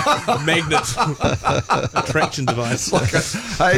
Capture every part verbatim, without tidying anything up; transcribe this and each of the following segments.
a magnet attraction device. Like a,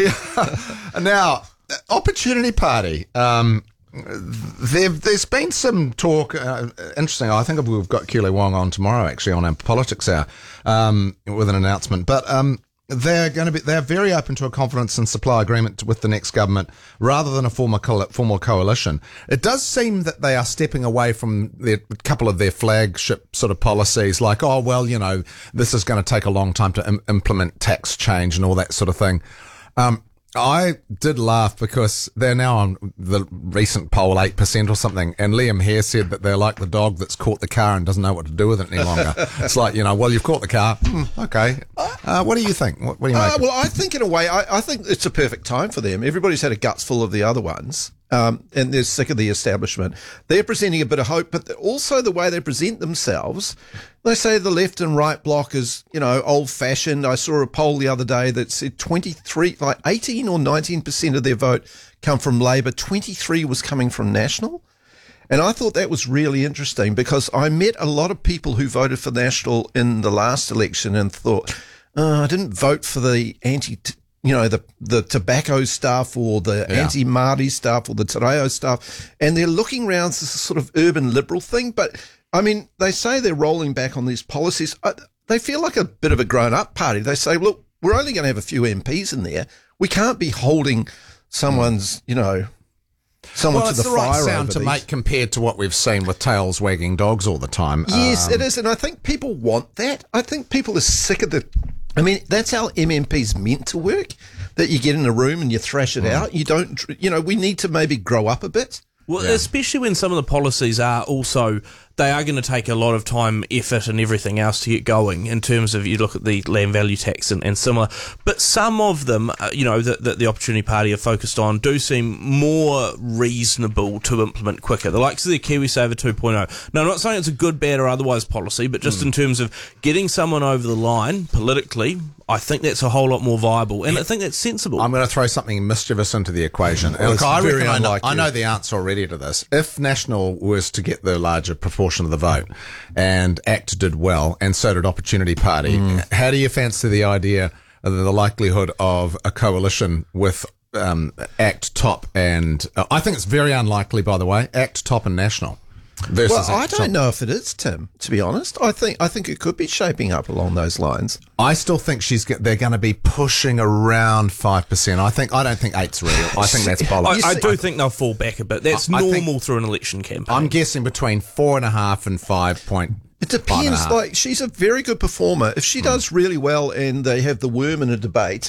a, now, Opportunity Party. Um, there, there's been some talk. Uh, interesting. I think we've got Keely Wong on tomorrow, actually, on our Politics Hour, um, with an announcement. But um, they're going to be. They're very open to a confidence and supply agreement with the next government, rather than a formal co- formal coalition. It does seem that they are stepping away from their, a couple of their flagship sort of policies, like, oh well, you know, this is going to take a long time to im- implement tax change and all that sort of thing. Um, I did laugh because they're now on the recent poll eight percent or something, and Liam Hare said that they're like the dog that's caught the car and doesn't know what to do with it any longer. It's like, you know, well, you've caught the car. Hmm, okay. Uh, what do you think? What, what do you make? Uh, well, I think in a way, I, I think it's a perfect time for them. Everybody's had a guts full of the other ones. Um, and they're sick of the establishment. They're presenting a bit of hope, but also the way they present themselves. They say the left and right bloc is, you know, old-fashioned. I saw a poll the other day that said twenty-three, like eighteen or nineteen percent of their vote come from Labour. twenty-three was coming from National. And I thought that was really interesting because I met a lot of people who voted for National in the last election and thought, oh, I didn't vote for the anti you know, the, the tobacco stuff or the yeah. anti-Māori stuff or the Te Reo stuff. And they're looking around as a sort of urban liberal thing. But, I mean, they say they're rolling back on these policies. Uh, they feel like a bit of a grown-up party. They say, look, we're only going to have a few M Ps in there. We can't be holding someone's, you know, someone well, to the, the fire right sound to these. make compared to what we've seen with tails wagging dogs all the time. Yes, um, it is. And I think people want that. I think people are sick of the... I mean, that's how M M P's meant to work, that you get in a room and you thrash it mm. out. You don't, you know, we need to maybe grow up a bit. Well, yeah. especially when some of the policies are also, they are going to take a lot of time, effort and everything else to get going in terms of, you look at the land value tax and, and similar. But some of them, uh, you know, that, that the Opportunity Party are focused on do seem more reasonable to implement quicker. The likes of the KiwiSaver two point oh. Now, I'm not saying it's a good, bad or otherwise policy, but just mm. in terms of getting someone over the line politically, I think that's a whole lot more viable, and I think that's sensible. I'm going to throw something mischievous into the equation. Well, Look, I, reckon I, know, I know the answer already to this. If National was to get the larger proportion of the vote, and ACT did well, and so did Opportunity Party, mm. how do you fancy the idea of the likelihood of a coalition with um, ACT, Top, and uh, I think it's very unlikely, by the way, ACT, Top, and National. Well, I don't know if it is, Tim, to be honest. I think I think it could be shaping up along those lines. I still think she's they're going to be pushing around five percent. I think I don't think eight's real. I think that's bollocks. I, I do I, think they'll fall back a bit. That's I, normal I through an election campaign. I'm guessing between four and a half and five point. It depends. Like, she's a very good performer. If she mm. does really well and they have the worm in a debate,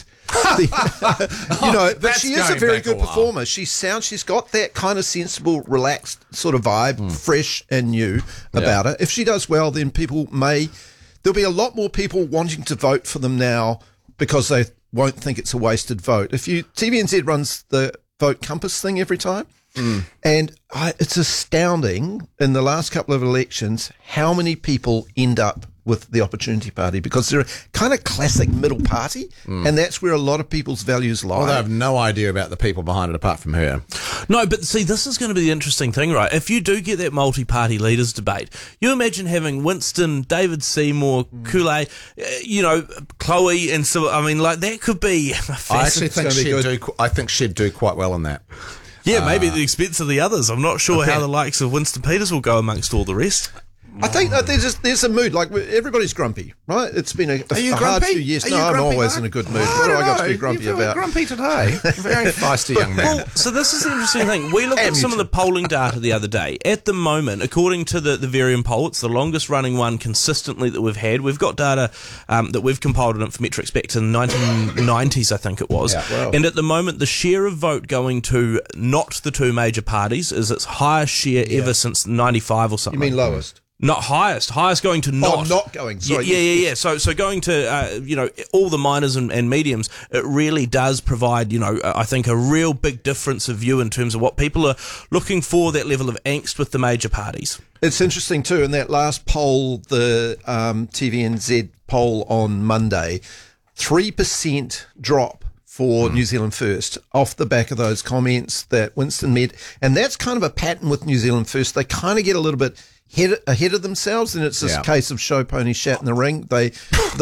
the, you know, but she is a very good a performer. She sounds, she's got that kind of sensible, relaxed sort of vibe, mm. fresh and new yeah. about her. If she does well, then people may, there'll be a lot more people wanting to vote for them now because they won't think it's a wasted vote. If you, T V N Z runs the Vote Compass thing every time. Mm. And I, it's astounding in the last couple of elections how many people end up with the Opportunity Party because they're a kind of classic middle party, mm. and that's where a lot of people's values lie. Well, they have no idea about the people behind it apart from her. No, but see, this is going to be the interesting thing, right? If you do get that multi-party leaders debate, you imagine having Winston, David Seymour, mm. Kool-Aid, uh, you know, Chloe, and so, I mean, like, that could be I actually think she'd do, I think she'd do quite well in that. Yeah, maybe at the expense of the others. I'm not sure okay. how the likes of Winston Peters will go amongst all the rest. I think that there's a, there's a mood, like everybody's grumpy, right? It's been a, a, Are you a hard grumpy? few years. Are No, you I'm grumpy, always Mark? in a good mood. I What do I got know. to be grumpy you about? grumpy today. Very feisty young man. Well, so this is the interesting thing. We looked at some of the polling data the other day. At the moment, according to the, the Varian poll, it's the longest running one consistently that we've had. We've got data um, that we've compiled in Infometrics back to the nineteen nineties, I think it was. Yeah, wow. And at the moment, the share of vote going to not the two major parties is its highest share yeah. ever since ninety-five or something. You mean lowest? Not highest, highest going to not. Oh, not going. Sorry. Yeah, yeah, yeah. yeah. So, so going to uh, you know, all the minors and, and mediums, it really does provide, you know, I think a real big difference of view in terms of what people are looking for. That level of angst with the major parties. It's interesting too. In that last poll, the um, T V N Z poll on Monday, three percent drop for mm. New Zealand First off the back of those comments that Winston made, and that's kind of a pattern with New Zealand First. They kind of get a little bit Head, ahead of themselves, and it's this yeah. case of show pony shat in the ring. They